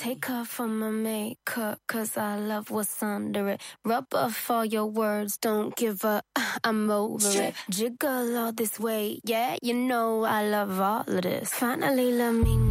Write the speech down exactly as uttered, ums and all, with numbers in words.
Take off all my makeup, cause I love what's under it. Rub off all your words, don't give up, I'm over it. Jiggle all this way, yeah, you know I love all of this. Finally, let me know.